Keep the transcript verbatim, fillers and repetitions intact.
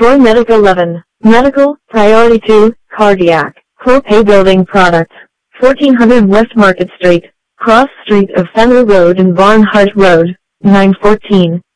Troy Medical eleven. Medical, Priority two, Cardiac, Clopay Building Products, fourteen hundred West Market Street, Cross Street of Fenner Road and Barnhart Road, nine fourteen.